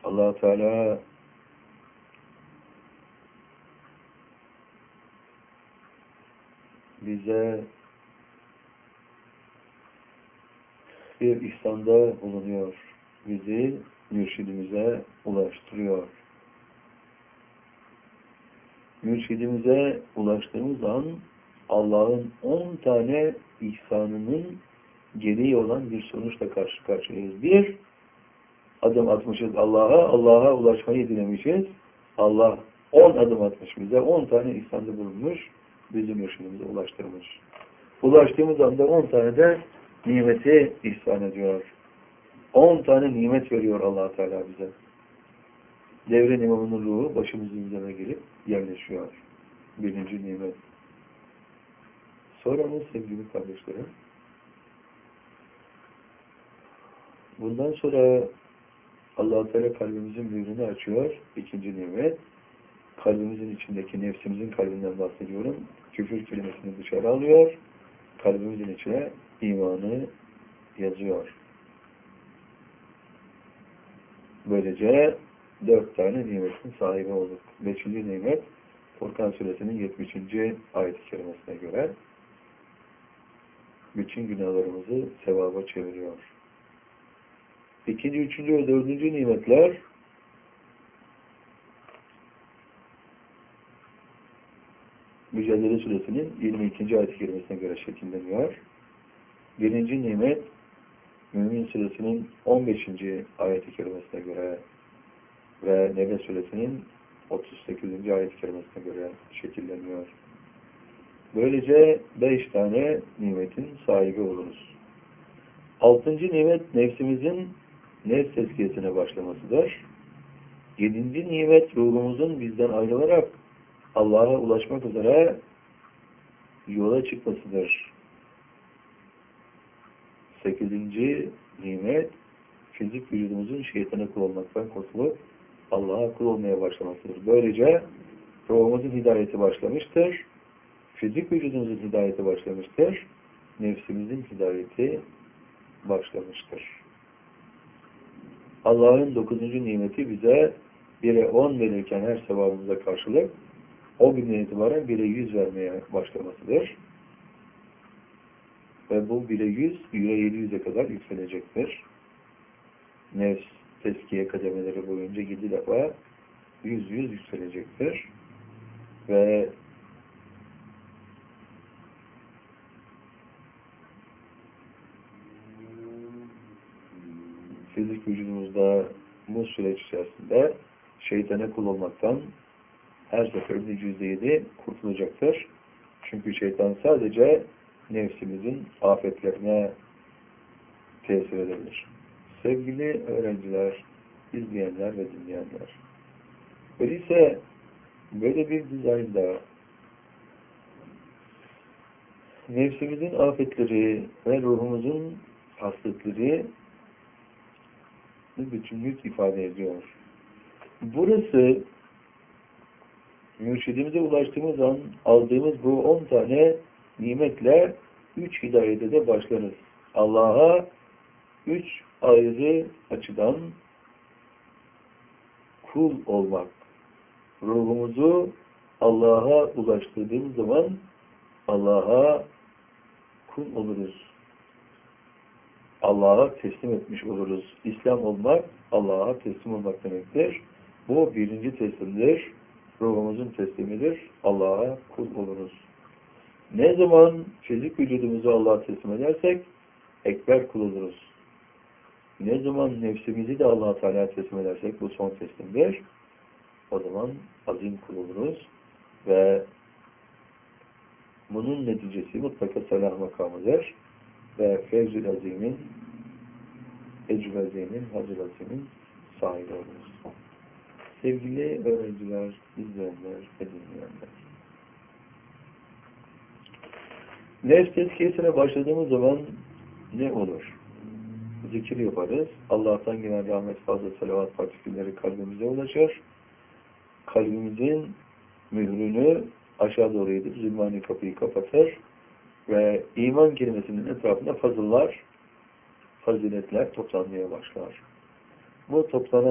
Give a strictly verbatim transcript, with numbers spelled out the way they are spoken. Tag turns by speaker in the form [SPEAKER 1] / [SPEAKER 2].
[SPEAKER 1] Allah Teala bize bir ihsanda bulunuyor. Bizi mürşidimize ulaştırıyor. Mürşidimize ulaştığımız an Allah'ın on tane ihsanının gereği olan bir sonuçla karşı karşıyayız. Bir, adım atmışız Allah'a, Allah'a ulaşmayı dilemişiz. Allah on adım atmış bize, on tane ihsanda bulunmuş, bizi mürşidimize ulaştırmış. Ulaştığımız anda on tane de nimeti ihsan ediyor. On tane nimet veriyor Allah Teala bize. Devrin imamının ruhu başımızın üzerine gelip yerleşiyor. Birinci nimet. Sonra mı sevgili kardeşlerim? Bundan sonra Allah Teala kalbimizin mührünü açıyor. İkinci nimet. Kalbimizin içindeki nefsimizin kalbinden bahsediyorum. Küfür kelimesini dışarı alıyor. Kalbimizin içine imanı yazıyor. Böylece dört tane nimetin sahibi olduk. Beşinci nimet Furkan suresinin yetmişinci ayet-i kerimesine göre bütün günahlarımızı sevaba çeviriyor. İkinci, üçüncü ve dördüncü nimetler Mücadele suresinin yirmi ikinci ayet-i kerimesine göre şekilleniyor. Birinci nimet Mümin suresinin on beşinci ayet-i kerimesine göre ve Nebe suresinin otuz sekizinci ayet-i kerimesine göre şekilleniyor. Böylece beş tane nimetin sahibi oluruz. Altıncı nimet nefsimizin nefs tezkiyesine başlamasıdır. Yedinci nimet ruhumuzun bizden ayrılarak Allah'a ulaşmak üzere yola çıkmasıdır. Sekizinci nimet fizik vücudumuzun şeytana kul olmaktan kurtulup Allah'a kul olmaya başlamasıdır. Böylece ruhumuzun hidayeti başlamıştır. Fizik vücudumuzun hidayeti başlamıştır. Nefsimizin hidayeti başlamıştır. Allah'ın dokuzuncu nimeti bize bire on verirken her sevabımıza karşılık o günden itibaren bire yüz vermeye başlamasıdır. Ve bu bire yüz, bire yedi yüze kadar yükselecektir. Nefs tezkiye kademeleri boyunca yedi defa yüz yüz yükselecektir. Ve fizik vücudumuzda bu süreç içerisinde şeytana kul olmaktan her seferinde yüzde yedi kurtulacaktır. Çünkü şeytan sadece nefsimizin afetlerine tesir edebilir. Sevgili öğrenciler, izleyenler ve dinleyenler. Öyleyse böyle bir dizaynda nefsimizin afetleri ve ruhumuzun hasletleri bütünlük ifade ediyor. Burası mürşidimize ulaştığımız an aldığımız bu on tane nimetle üç hidayete de başlarız. Allah'a üç ayrı açıdan kul olmak. Ruhumuzu Allah'a ulaştırdığımız zaman Allah'a kul oluruz. Allah'a teslim etmiş oluruz. İslam olmak, Allah'a teslim olmak demektir. Bu birinci teslimdir. Ruhumuzun teslimidir. Allah'a kul oluruz. Ne zaman fizik vücudumuzu Allah'a teslim edersek, ekber kul oluruz. Ne zaman nefsimizi de Allah-u Teala'ya teslim edersek, bu son teslimdir. O zaman azim kul oluruz. Ve bunun neticesi mutlaka salah makamıdır. Ve fevz-ül azimin, ecr-ül azimin, hacr-ül azimin sahibi oluruz. Sevgili öğrenciler, izleyenler ve dinleyenler. Nefs tezkiyesine başladığımız zaman ne olur? Zikir yaparız. Allah'tan gelen rahmet, fazla salavat partikülleri kalbimize ulaşır. Kalbimizin mührünü aşağı doğru edip zulmani kapıyı kapatır ve iman kelimesinin etrafında fazıllar, faziletler toplanmaya başlar. Bu toplanan